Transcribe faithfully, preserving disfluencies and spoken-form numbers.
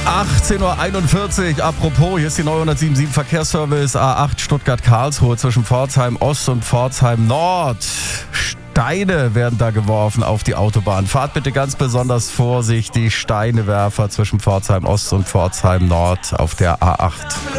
achtzehn Uhr einundvierzig. Apropos, hier ist die neunhundertsiebenundsiebzig Verkehrsservice A acht Stuttgart-Karlsruhe zwischen Pforzheim Ost und Pforzheim Nord. Steine werden da geworfen auf die Autobahn. Fahrt bitte ganz besonders vorsichtig. Steinewerfer zwischen Pforzheim Ost und Pforzheim Nord auf der A acht.